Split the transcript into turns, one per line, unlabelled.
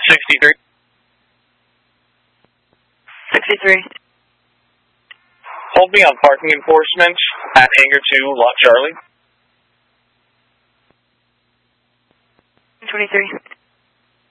63.
63.
Hold me on parking enforcement at Hangar 2, Lot Charlie.
23.